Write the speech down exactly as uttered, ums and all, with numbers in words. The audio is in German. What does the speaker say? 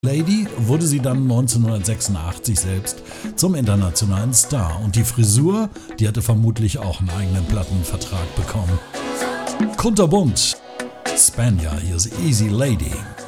Lady wurde sie dann neunzehnhundertsechsundachtzig selbst zum internationalen Star und die Frisur, die hatte vermutlich auch einen eigenen Plattenvertrag bekommen. Kunterbunt, Spanier, hier ist Easy Lady.